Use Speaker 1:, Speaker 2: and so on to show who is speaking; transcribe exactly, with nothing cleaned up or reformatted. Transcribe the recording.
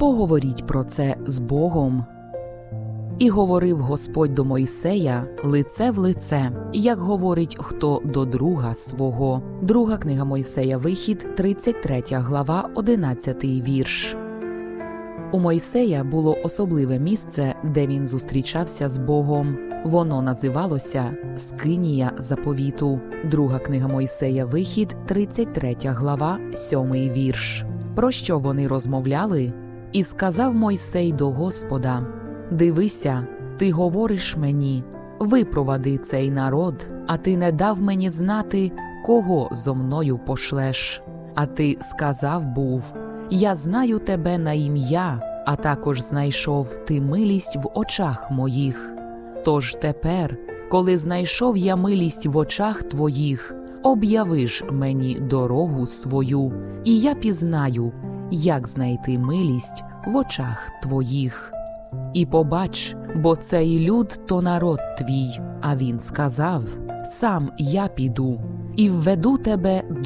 Speaker 1: Поговоріть про це з Богом. І говорив Господь до Мойсея лице в лице, як говорить хто до друга свого. Друга книга Мойсея, Вихід, тридцять третя глава, одинадцятий вірш. У Мойсея було особливе місце, де він зустрічався з Богом. Воно називалося Скинія заповіту. Друга книга Мойсея, Вихід, тридцять третя глава, сьомий вірш. Про що вони розмовляли? І сказав Мойсей до Господа: «Дивися, ти говориш мені, випровади цей народ, а ти не дав мені знати, кого зо мною пошлеш. А ти сказав був: я знаю тебе на ім'я, а також знайшов ти милість в очах моїх. Тож тепер, коли знайшов я милість в очах твоїх, об'яви ж мені дорогу свою, і я пізнаю, як знайти милість в очах твоїх. І побач, бо цей люд то народ твій». А він сказав: «Сам я піду і введу тебе